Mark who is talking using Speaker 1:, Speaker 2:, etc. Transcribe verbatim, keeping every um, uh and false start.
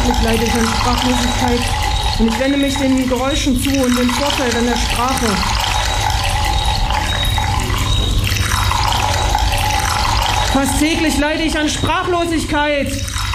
Speaker 1: täglich leide ich an Sprachlosigkeit und ich wende mich den Geräuschen zu und dem Vorfeld an der Sprache. Fast täglich leide ich an Sprachlosigkeit.